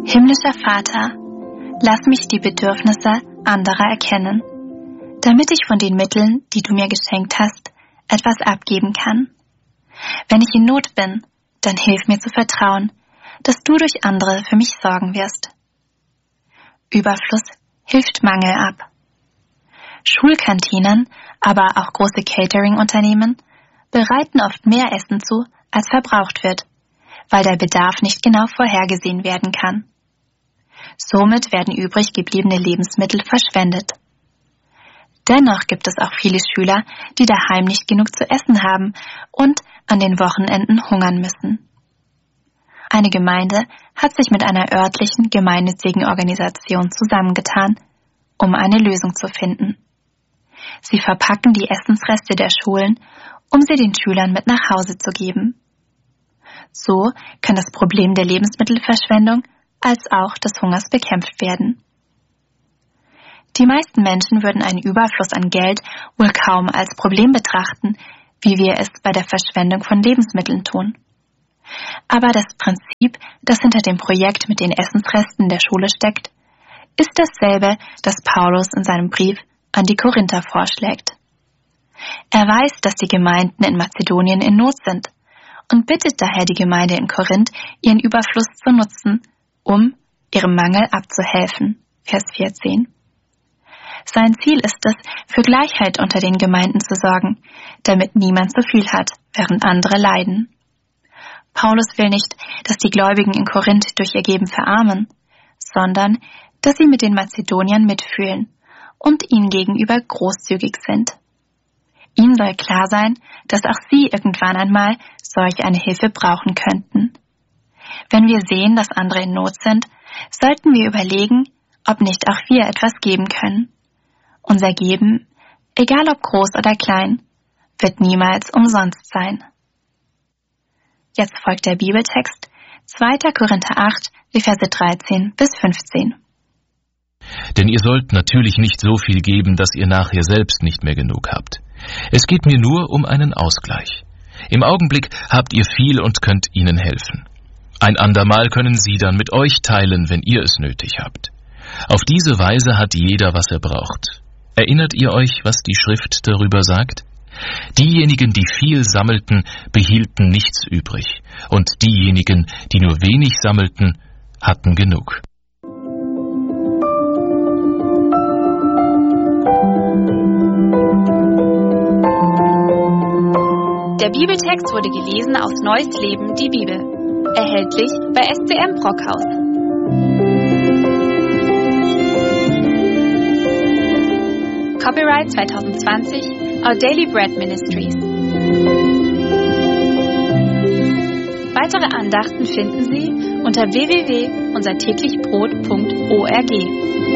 Himmlischer Vater, lass mich die Bedürfnisse anderer erkennen, damit ich von den Mitteln, die du mir geschenkt hast, etwas abgeben kann. Wenn ich in Not bin, dann hilf mir zu vertrauen, dass du durch andere für mich sorgen wirst. Überfluss hilft Mangel ab. Schulkantinen, aber auch große Catering-Unternehmen bereiten oft mehr Essen zu, als verbraucht wird, weil der Bedarf nicht genau vorhergesehen werden kann. Somit werden übrig gebliebene Lebensmittel verschwendet. Dennoch gibt es auch viele Schüler, die daheim nicht genug zu essen haben und an den Wochenenden hungern müssen. Eine Gemeinde hat sich mit einer örtlichen gemeinnützigen Organisation zusammengetan, um eine Lösung zu finden. Sie verpacken die Essensreste der Schulen, um sie den Schülern mit nach Hause zu geben. So kann das Problem der Lebensmittelverschwendung als auch des Hungers bekämpft werden. Die meisten Menschen würden einen Überfluss an Geld wohl kaum als Problem betrachten, wie wir es bei der Verschwendung von Lebensmitteln tun. Aber das Prinzip, das hinter dem Projekt mit den Essensresten der Schule steckt, ist dasselbe, das Paulus in seinem Brief an die Korinther vorschlägt. Er weiß, dass die Gemeinden in Mazedonien in Not sind und bittet daher die Gemeinde in Korinth, ihren Überfluss zu nutzen, um ihrem Mangel abzuhelfen. Vers 14. Sein Ziel ist es, für Gleichheit unter den Gemeinden zu sorgen, damit niemand zu viel hat, während andere leiden. Paulus will nicht, dass die Gläubigen in Korinth durch ihr Geben verarmen, sondern dass sie mit den Mazedoniern mitfühlen und ihnen gegenüber großzügig sind. Ihnen soll klar sein, dass auch sie irgendwann einmal solch eine Hilfe brauchen könnten. Wenn wir sehen, dass andere in Not sind, sollten wir überlegen, ob nicht auch wir etwas geben können. Unser Geben, egal ob groß oder klein, wird niemals umsonst sein. Jetzt folgt der Bibeltext 2. Korinther 8, die Verse 13 bis 15. Denn ihr sollt natürlich nicht so viel geben, dass ihr nachher selbst nicht mehr genug habt. Es geht mir nur um einen Ausgleich. Im Augenblick habt ihr viel und könnt ihnen helfen. Ein andermal können sie dann mit euch teilen, wenn ihr es nötig habt. Auf diese Weise hat jeder, was er braucht. Erinnert ihr euch, was die Schrift darüber sagt? Diejenigen, die viel sammelten, behielten nichts übrig, und diejenigen, die nur wenig sammelten, hatten genug. Der Bibeltext wurde gelesen aus Neues Leben, die Bibel. Erhältlich bei SCM Brockhaus. Copyright 2020, Our Daily Bread Ministries. Weitere Andachten finden Sie unter www.unsertäglichbrot.org.